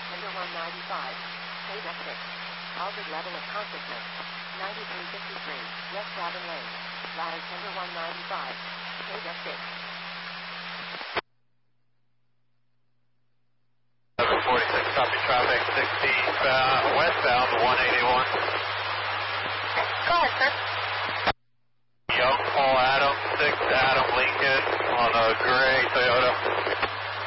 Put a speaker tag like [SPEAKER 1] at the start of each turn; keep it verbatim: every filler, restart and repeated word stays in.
[SPEAKER 1] Number one ninety-five. K six. Altered level of consciousness. ninety-three fifty-three. West Robin Lane. Lattice number one ninety-five. K six.
[SPEAKER 2] forty-six, copy traffic, sixty, uh, westbound, one eighty-one.
[SPEAKER 1] Go ahead, sir.
[SPEAKER 2] Young Paul Adam, six Adam Lincoln on a gray Toyota.